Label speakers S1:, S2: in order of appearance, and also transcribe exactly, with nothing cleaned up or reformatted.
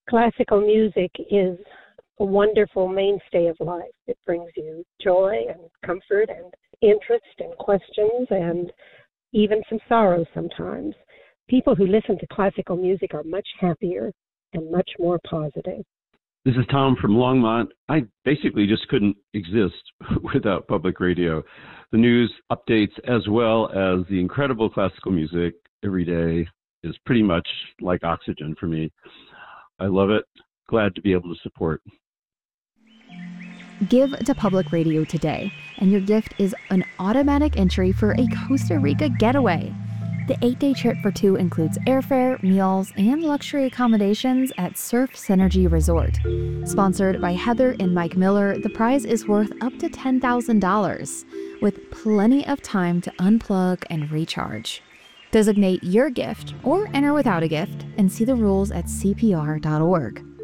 S1: Classical music is a wonderful mainstay of life. It brings you joy and comfort and interest and questions and even some sorrow sometimes. People who listen to classical music are much happier and much more positive.
S2: This is Tom from Longmont. I basically just couldn't exist without public radio. The news, updates, as well as the incredible classical music every day is pretty much like oxygen for me. I love it. Glad to be able to support.
S3: Give to public radio today, and your gift is an automatic entry for a Costa Rica getaway. The eight-day trip for two includes airfare, meals, and luxury accommodations at Surf Synergy Resort. Sponsored by Heather and Mike Miller, the prize is worth up to ten thousand dollars, with plenty of time to unplug and recharge. Designate your gift or enter without a gift and see the rules at C P R dot org.